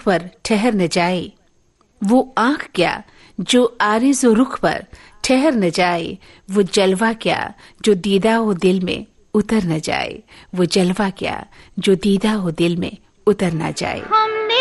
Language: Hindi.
पर ठहर न जाए, वो आंख क्या जो आरिज़ो रुख पर ठहर न जाए, वो जलवा क्या जो दीदा हो दिल में उतर न जाए, वो जलवा क्या जो दीदा हो दिल में उतर न जाए।